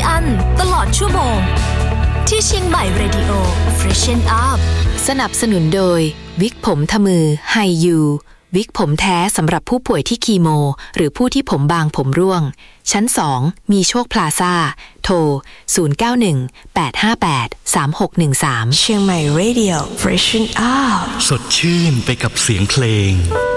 อั้นตลอดชั่วโมงที่เชียงใหม่ Radio Freshen Up สนับสนุนโดยวิกผมทมือไฮยูวิกผมแท้สำหรับผู้ป่วยที่คีโมหรือผู้ที่ผมบางผมร่วงชั้น2มีโชคพลาซ่าโทร0918583613 เชียงใหม่ Radio Freshen Up สดชื่นไปกับเสียงเพลง